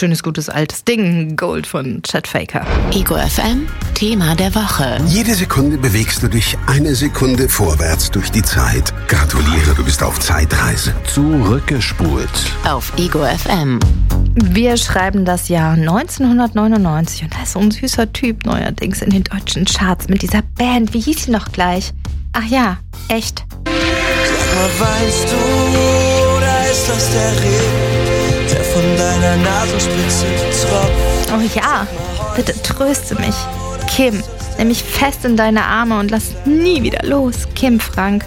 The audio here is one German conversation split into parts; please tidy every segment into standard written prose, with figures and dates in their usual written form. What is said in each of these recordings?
schönes, gutes, altes Ding. Gold von Chet Faker. Ego FM, Thema der Woche. Jede Sekunde bewegst du dich eine Sekunde vorwärts durch die Zeit. Gratuliere, du bist auf Zeitreise. Zurückgespult. Auf Ego FM. Wir schreiben das Jahr 1999 und da ist so ein süßer Typ neuerdings in den deutschen Charts mit dieser Band. Wie hieß sie noch gleich? Ach ja, echt. Aber weißt du, oder ist das der Regen, der von deiner Nasenspitze tropft? Oh ja, bitte tröste mich. Kim, nimm mich fest in deine Arme und lass nie wieder los. Kim Frank,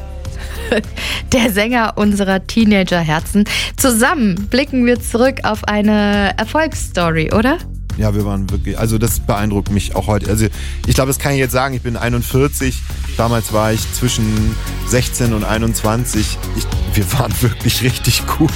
der Sänger unserer Teenagerherzen. Zusammen blicken wir zurück auf eine Erfolgsstory, oder? Ja, wir waren wirklich, also das beeindruckt mich auch heute. Also ich glaube, das kann ich jetzt sagen, ich bin 41, damals war ich zwischen 16 und 21. Wir waren wirklich richtig gut.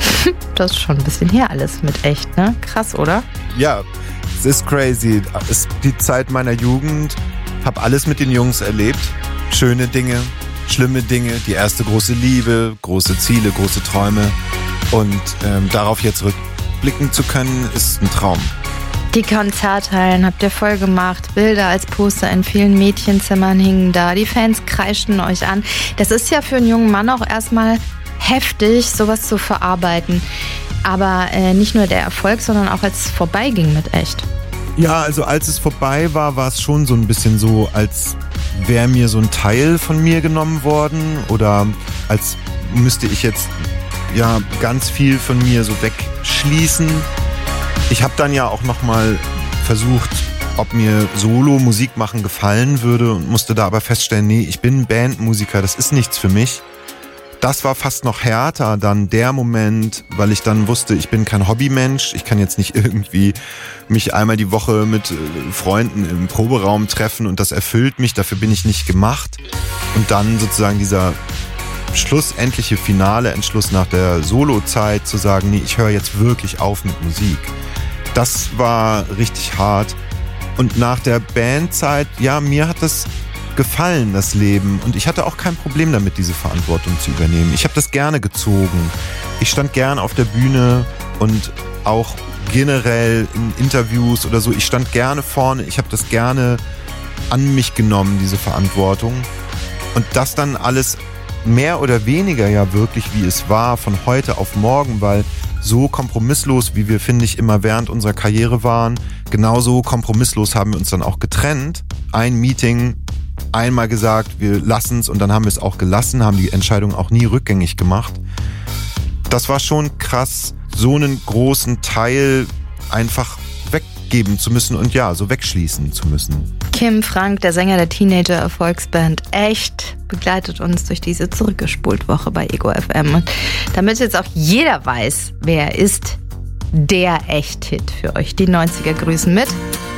Das ist schon ein bisschen her alles mit echt, ne? Krass, oder? Ja, es ist crazy. Es ist die Zeit meiner Jugend, hab alles mit den Jungs erlebt. Schöne Dinge, schlimme Dinge, die erste große Liebe, große Ziele, große Träume. Und darauf jetzt rückblicken zu können, ist ein Traum. Die Konzerthallen habt ihr voll gemacht, Bilder als Poster in vielen Mädchenzimmern hingen da, die Fans kreischten euch an. Das ist ja für einen jungen Mann auch erstmal heftig, sowas zu verarbeiten. Aber nicht nur der Erfolg, sondern auch als es vorbeiging mit echt. Ja, also als es vorbei war, war es schon so ein bisschen so, als wäre mir so ein Teil von mir genommen worden oder als müsste ich jetzt ja ganz viel von mir so wegschließen. Ich habe dann ja auch nochmal versucht, ob mir Solo-Musik machen gefallen würde und musste da aber feststellen, nee, ich bin Bandmusiker, das ist nichts für mich. Das war fast noch härter dann der Moment, weil ich dann wusste, ich bin kein Hobbymensch. Ich kann jetzt nicht irgendwie mich einmal die Woche mit Freunden im Proberaum treffen und das erfüllt mich, dafür bin ich nicht gemacht. Und dann sozusagen dieser schlussendliche finale Entschluss nach der Solo-Zeit zu sagen, nee, ich höre jetzt wirklich auf mit Musik. Das war richtig hart. Und nach der Bandzeit, ja, mir hat das gefallen, das Leben. Und ich hatte auch kein Problem damit, diese Verantwortung zu übernehmen. Ich habe das gerne gezogen. Ich stand gern auf der Bühne und auch generell in Interviews oder so. Ich stand gerne vorne. Ich habe das gerne an mich genommen, diese Verantwortung. Und das dann alles mehr oder weniger ja wirklich, wie es war, von heute auf morgen, weil so kompromisslos, wie wir, finde ich, immer während unserer Karriere waren, genauso kompromisslos haben wir uns dann auch getrennt. Ein Meeting, einmal gesagt, wir lassen es und dann haben wir es auch gelassen, haben die Entscheidung auch nie rückgängig gemacht. Das war schon krass, so einen großen Teil einfach weggeben zu müssen und ja, so wegschließen zu müssen. Kim Frank, der Sänger der Teenager-Erfolgsband Echt, begleitet uns durch diese Zurückgespult-Woche bei Ego FM. Und damit jetzt auch jeder weiß, wer er ist, der Echt-Hit für euch. Die 90er grüßen mit